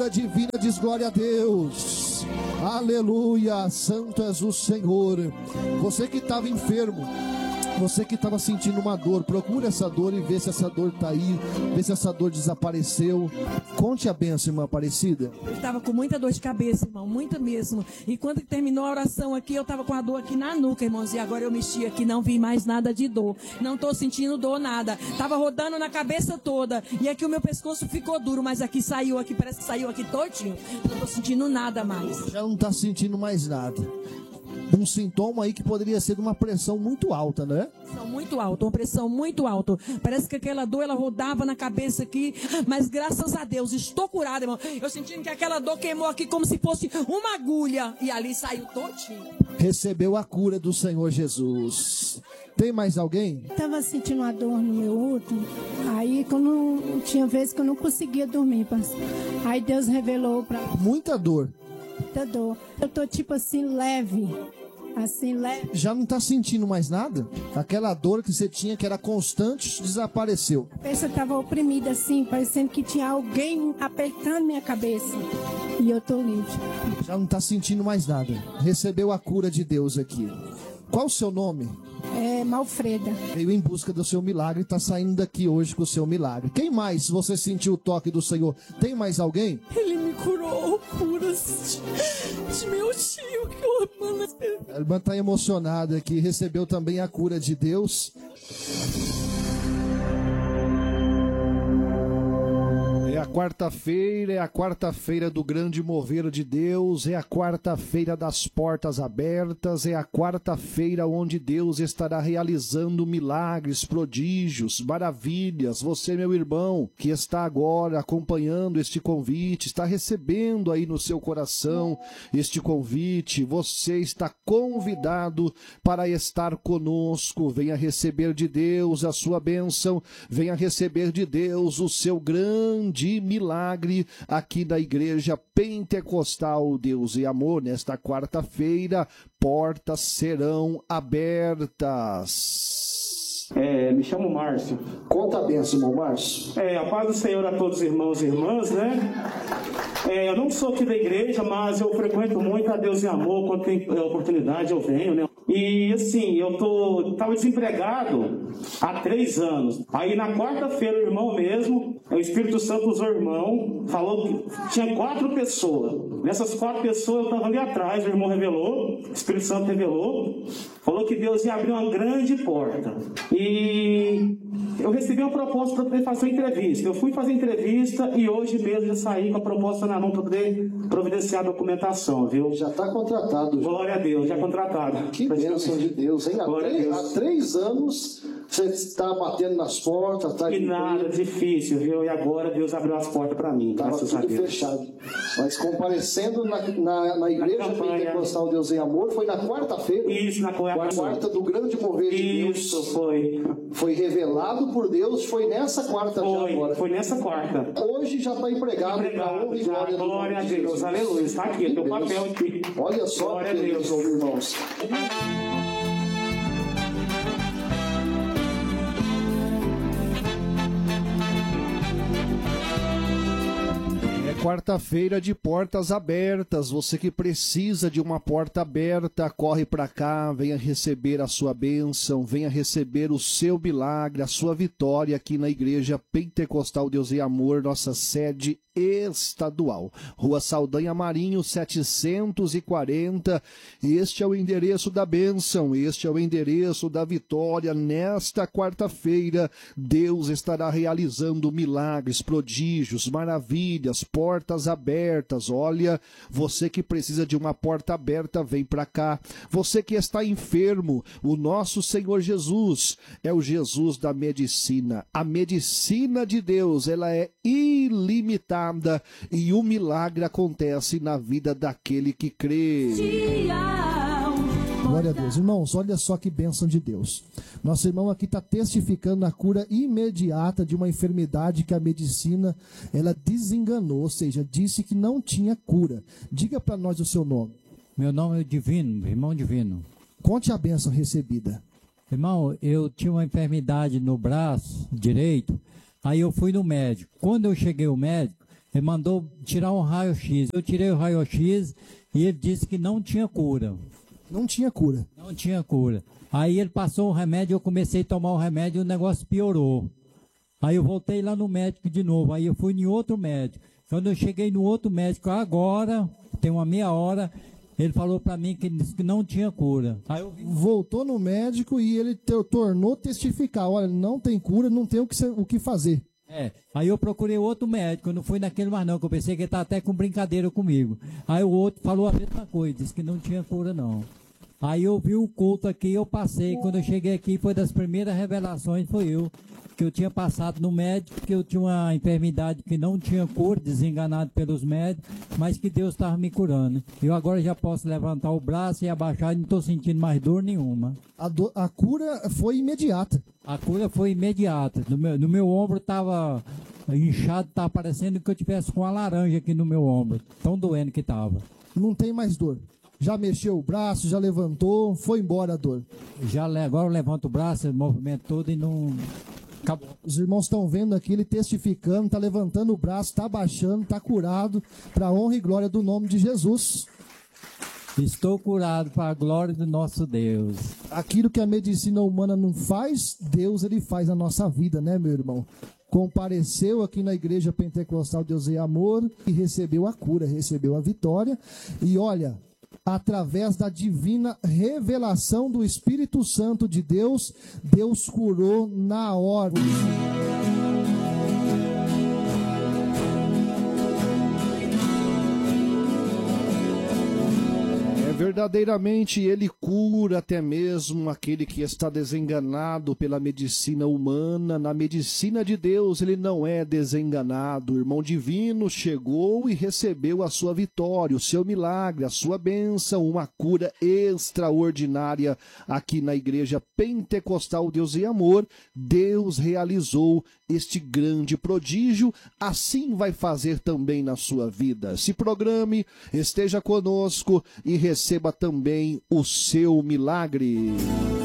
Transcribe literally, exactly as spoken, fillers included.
Divina diz glória a Deus, aleluia, santo és o Senhor. Você que estava enfermo, você que estava sentindo uma dor, procure essa dor e vê se essa dor está aí, vê se essa dor desapareceu. Conte a bênção, irmã Aparecida. Eu estava com muita dor de cabeça, irmão, muita mesmo. E quando terminou a oração aqui, eu estava com a dor aqui na nuca, irmãos. E agora eu mexi aqui, não vi mais nada de dor. Não estou sentindo dor, nada. Estava rodando na cabeça toda. E aqui o meu pescoço ficou duro, mas aqui saiu, aqui parece que saiu aqui todinho. Não estou sentindo nada mais. Já não está sentindo mais nada. Um sintoma aí que poderia ser de uma pressão muito alta, né? Pressão muito alta, uma pressão muito alta. Parece que aquela dor, ela rodava na cabeça aqui, mas graças a Deus, estou curada, irmão. Eu sentindo que aquela dor queimou aqui como se fosse uma agulha, e ali saiu todinho. Recebeu a cura do Senhor Jesus. Tem mais alguém? Estava sentindo uma dor no meu útero, aí quando tinha vezes que eu não conseguia dormir, pastor. Aí Deus revelou para mim. Muita dor. Muita dor. Eu tô tipo assim, leve. Assim, leve. Já não tá sentindo mais nada? Aquela dor que você tinha, que era constante, desapareceu. A cabeça estava oprimida assim, parecendo que tinha alguém apertando minha cabeça. E eu tô livre. Já não tá sentindo mais nada. Recebeu a cura de Deus aqui. Qual o seu nome? É Malfreda. Veio em busca do seu milagre e está saindo daqui hoje com o seu milagre. Quem mais, se você sentiu o toque do Senhor? Tem mais alguém? Ele me curou, curas de, de meu tio, que eu amo. A irmã está emocionada aqui, recebeu também a cura de Deus. É a quarta-feira, é a quarta-feira do grande mover de Deus, é a quarta-feira das portas abertas, é a quarta-feira onde Deus estará realizando milagres, prodígios, maravilhas. Você, meu irmão, que está agora acompanhando este convite, está recebendo aí no seu coração este convite, você está convidado para estar conosco. Venha receber de Deus a sua bênção, venha receber de Deus o seu grande de milagre aqui da Igreja Pentecostal Deus e Amor. Nesta quarta-feira, portas serão abertas. É, me chamo Márcio. Conta a bênção, irmão Márcio. É, a paz do Senhor a todos os irmãos e irmãs, né? É, eu não sou aqui da igreja, mas eu frequento muito a Deus e Amor. Quando tem oportunidade eu venho, né? E assim, eu tô, tava desempregado há três anos. Aí na quarta-feira o irmão mesmo, o Espírito Santo usou o irmão, falou que tinha quatro pessoas. Nessas quatro pessoas eu estava ali atrás, o irmão revelou, o Espírito Santo revelou, falou que Deus ia abrir uma grande porta. E eu recebi uma proposta para poder fazer uma entrevista. Eu fui fazer entrevista e hoje mesmo eu saí com a proposta na mão para poder providenciar a documentação, viu? Já está contratado. Já. Glória a Deus, já contratado. Que bênção de Deus, hein? Há três, há três anos você está batendo nas portas. Tá e nada, difícil, viu? E agora Deus abriu as portas para mim. Estava tudo fechado. Mas comparecendo na, na, na Igreja Pentecostal Deus em Amor, foi na quarta-feira. Isso, na quarta. Quarta do grande mover de Deus. Isso, foi. Foi revelado por Deus, foi nessa quarta foi, já agora. Foi nessa quarta. Hoje já está empregado. Empregado, já. Glória, glória a Deus. Deus. Aleluia. Está aqui, tem o papel aqui. Olha só, glória a Deus, Deus, irmãos. Quarta-feira de portas abertas. Você que precisa de uma porta aberta, corre para cá, venha receber a sua bênção, venha receber o seu milagre, a sua vitória aqui na Igreja Pentecostal Deus e Amor, nossa sede estadual. Rua Saldanha Marinho, setecentos e quarenta. Este é o endereço da bênção, este é o endereço da vitória. Nesta quarta-feira, Deus estará realizando milagres, prodígios, maravilhas, portas abertas. Olha, você que precisa de uma porta aberta, vem para cá. Você que está enfermo, o nosso Senhor Jesus é o Jesus da medicina. A medicina de Deus, ela é ilimitada. E o milagre acontece na vida daquele que crê. Glória a Deus. Irmãos, olha só que bênção de Deus. Nosso irmão aqui está testificando a cura imediata de uma enfermidade que a medicina ela desenganou, ou seja, disse que não tinha cura. Diga para nós o seu nome. Meu nome é Divino, irmão Divino. Conte a bênção recebida. Irmão, eu tinha uma enfermidade no braço direito, aí eu fui no médico. Quando eu cheguei ao médico, Ele mandou tirar um raio-x. Eu tirei o raio-x e ele disse que não tinha cura. Não tinha cura. Não tinha cura. Aí ele passou o remédio, eu comecei a tomar o remédio e o negócio piorou. Aí eu voltei lá no médico de novo. Aí eu fui em outro médico. Quando eu cheguei no outro médico agora, tem uma meia hora, ele falou para mim que, que não tinha cura. Aí eu... Voltou no médico e ele te, tornou testificar. Olha, não tem cura, não tem o que, o que fazer. É, aí eu procurei outro médico, eu não fui naquele mais não, que eu pensei que ele estava até com brincadeira comigo. Aí o outro falou a mesma coisa, disse que não tinha cura não. Aí eu vi o culto aqui, eu passei, quando eu cheguei aqui, foi das primeiras revelações, foi eu, que eu tinha passado no médico, que eu tinha uma enfermidade que não tinha cura, desenganado pelos médicos, mas que Deus estava me curando. Eu agora já posso levantar o braço e abaixar e não estou sentindo mais dor nenhuma. A, do, a cura foi imediata. A cura foi imediata. No meu, no meu ombro estava inchado, estava parecendo que eu tivesse com uma laranja aqui no meu ombro, tão doendo que estava. Não tem mais dor. Já mexeu o braço, já levantou, foi embora a dor. Já agora eu levanto o braço, o movimento todo e não... Acabou. Os irmãos estão vendo aqui ele testificando, está levantando o braço, está abaixando, está curado, para a honra e glória do nome de Jesus. Estou curado para a glória do nosso Deus. Aquilo que a medicina humana não faz, Deus ele faz na nossa vida, né, meu irmão? Compareceu aqui na igreja pentecostal Deus é Amor e recebeu a cura, recebeu a vitória. E olha, através da divina revelação do Espírito Santo de Deus, Deus curou na hora. Verdadeiramente ele cura até mesmo aquele que está desenganado pela medicina humana. Na medicina de Deus ele não é desenganado. O irmão divino chegou e recebeu a sua vitória, o seu milagre, a sua bênção, uma cura extraordinária aqui na igreja pentecostal Deus e Amor. Deus realizou este grande prodígio, assim vai fazer também na sua vida. Se programe, esteja conosco e receba também o seu milagre.